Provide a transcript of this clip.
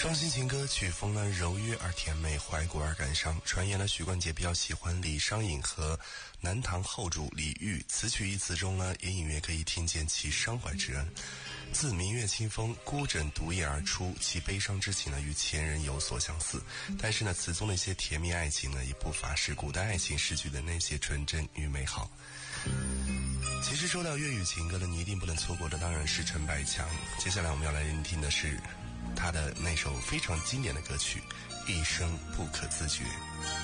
伤心情歌曲风呢柔约而甜美，怀古而感伤。传言了许冠杰比较喜欢李商隐和南唐后主李煜，此曲一词中呢也隐约可以听见其伤怀之恩。自明月清风，孤枕独夜而出，其悲伤之情呢与前人有所相似，但是呢词中的一些甜蜜爱情呢也不乏是古代爱情诗句的那些纯真与美好。其实说到粤语情歌呢，你一定不能错过的当然是陈百强。接下来我们要来聆听的是他的那首非常经典的歌曲《一生不可自觉》。